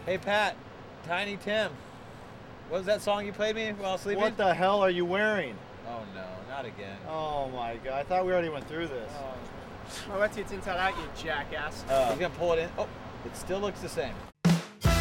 Hey Pat, Tiny Tim. What was that song you played me while sleeping? What the hell are you wearing? Oh no, not again. Oh my god, I thought we already went through this. Oh, that's it's inside out, you jackass. He's gonna pull it in. Oh, it still looks the same.